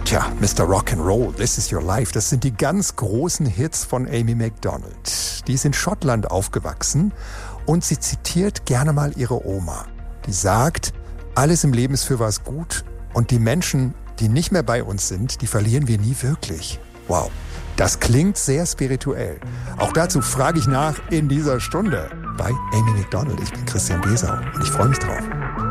Tja, Mr. Rock'n'Roll, This Is Your Life, das sind die ganz großen Hits von Amy Macdonald. Die ist in Schottland aufgewachsen und sie zitiert gerne mal ihre Oma. Die sagt, alles im Leben ist für was gut und die Menschen, die nicht mehr bei uns sind, die verlieren wir nie wirklich. Wow, das klingt sehr spirituell. Auch dazu frage ich nach in dieser Stunde bei Amy Macdonald. Ich bin Christian Besau und ich freue mich drauf.